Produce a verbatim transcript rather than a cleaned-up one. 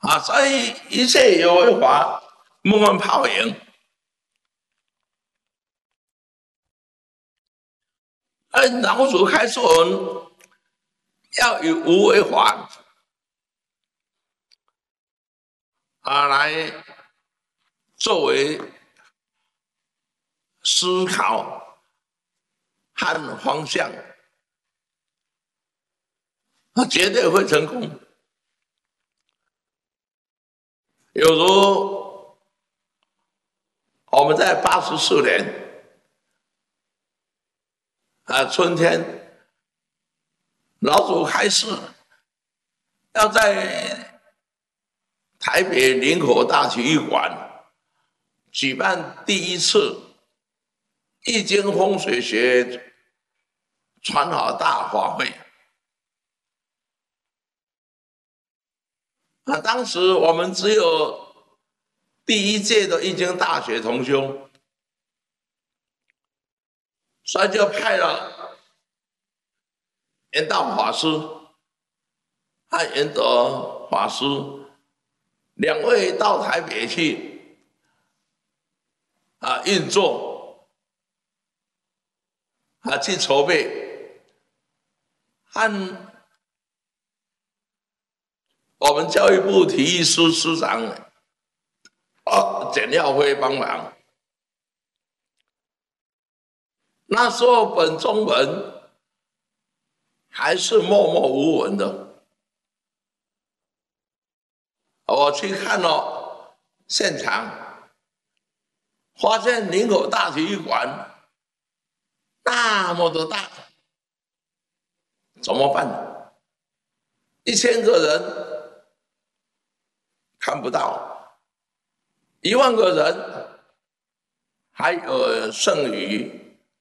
啊，所以一切有为法，莫问泡影。而老祖开示我们要以无为法啊来作为思考和方向，啊，绝对会成功。有如我们在八十四年啊春天，老祖开示要在台北林口大体育馆举办第一次易经风水学传好大法会。啊，当时我们只有第一届的易经大学同修，所以就派了圆道法师和圆德法师两位到台北去啊运作啊去筹备，和我们教育部体育司司长啊简耀辉帮忙。那时候本中文还是默默无闻的，我去看了现场，发现林口大体育馆那么的大，怎么办？一千个人看不到，一万个人还有剩余。